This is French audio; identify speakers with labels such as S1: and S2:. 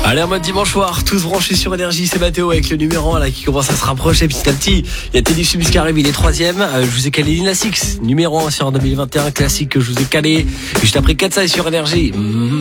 S1: Allez, en mode dimanche soir, tous branchés sur Énergie, c'est Mathéo avec le numéro 1 là qui commence à se rapprocher petit à petit. Il y a Teddy Subis qui arrive, il est 3ème. Je vous ai calé Lil Nas X, numéro 1 sur 2021, classique que je vous ai calé. Juste après 4 sur Énergie.